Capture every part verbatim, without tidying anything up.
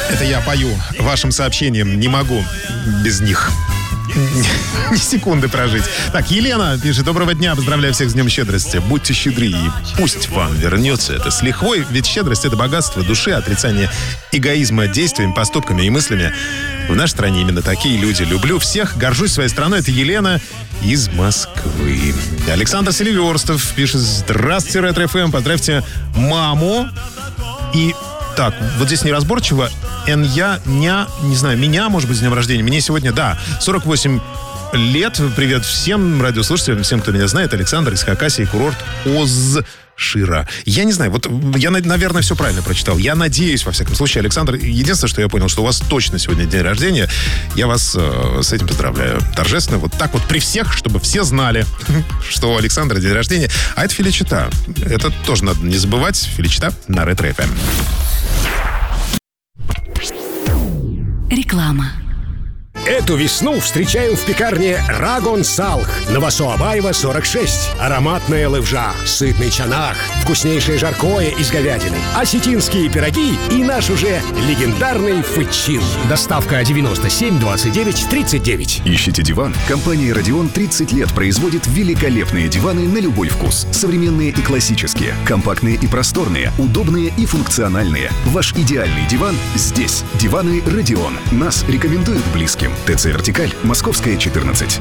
Это я пою вашим сообщением. Не могу без них ни секунды прожить. Так, Елена пишет: доброго дня, поздравляю всех с Днем Щедрости. Будьте щедры, и пусть вам вернется это с лихвой. Ведь щедрость — это богатство души, отрицание эгоизма действиями, поступками и мыслями. В нашей стране именно такие люди. Люблю всех, горжусь своей страной. Это Елена из Москвы. Александр Селиверстов пишет: здравствуйте, Ретро-ФМ, поздравьте маму. И так, вот здесь неразборчиво. Н Я, ня, не знаю, меня, может быть, с днем рождения. Мне сегодня, да, сорок восемь лет. Привет всем радиослушателям, всем, кто меня знает. Александр из Хакасии, курорт Озшира. Я не знаю, вот я, наверное, все правильно прочитал. Я надеюсь, во всяком случае, Александр, единственное, что я понял, что у вас точно сегодня день рождения. Я вас э, с этим поздравляю. Торжественно, вот так вот при всех, чтобы все знали, что у Александра день рождения. А это Феличита. Это тоже надо не забывать. Феличита на Ретро-ФМ. Реклама. Эту весну встречаем в пекарне «Рагон Салх» на Васо-Абаева, сорок шесть. Ароматная лывжа, сытный чанах, вкуснейшее жаркое из говядины, осетинские пироги и наш уже легендарный фычин. Доставка девяносто семь двадцать девять тридцать девять. Ищите диван? Компания «Родион» тридцать лет производит великолепные диваны на любой вкус. Современные и классические, компактные и просторные, удобные и функциональные. Ваш идеальный диван здесь. Диваны «Родион». Нас рекомендуют близким. ТЦ «Вертикаль», Московская, четырнадцать.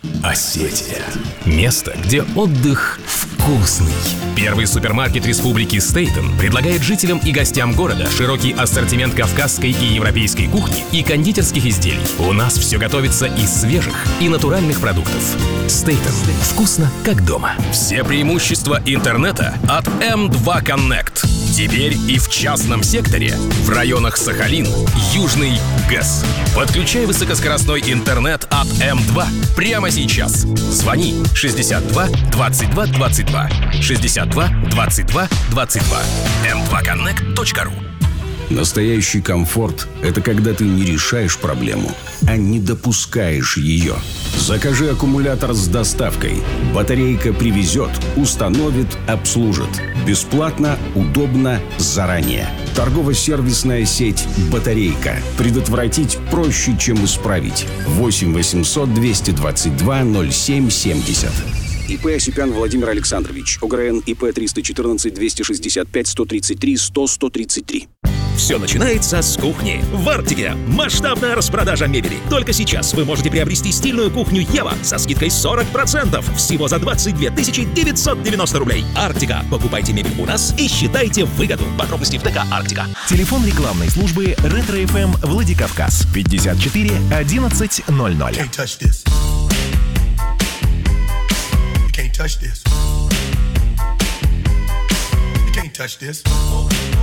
Осетия. Место, где отдых вкусный. Первый супермаркет республики Стейтен предлагает жителям и гостям города широкий ассортимент кавказской и европейской кухни и кондитерских изделий. У нас все готовится из свежих и натуральных продуктов. Стейтен. Вкусно, как дома. Все преимущества интернета от эм два Connect. Теперь и в частном секторе, в районах Сахалин, Южный ГЭС. Подключай высокоскоростной интернет от эм два прямо сейчас. Звони шестьдесят два двадцать два двадцать два. шестьдесят два двадцать два двадцать два. эм два коннект точка ру. Настоящий комфорт – это когда ты не решаешь проблему, а не допускаешь ее. Закажи аккумулятор с доставкой. Батарейка привезет, установит, обслужит. Бесплатно, удобно, заранее. Торгово-сервисная сеть «Батарейка». Предотвратить проще, чем исправить. восемь восемьсот двести двадцать два ноль семь семьдесят. ИП Осипян Владимир Александрович. ОГРН ИП триста четырнадцать двести шестьдесят пять сто тридцать три сто сто тридцать три. Все начинается с кухни. В Артике масштабная распродажа мебели. Только сейчас вы можете приобрести стильную кухню Ева со скидкой сорок процентов. Всего за двадцать две тысячи девятьсот девяносто рублей. Артика. Покупайте мебель у нас и считайте выгоду. Подробности в ТК Артика. Телефон рекламной службы Ретро-ФМ Владикавказ. пятьдесят четыре одиннадцать ноль ноль. Touch this. You can't touch this.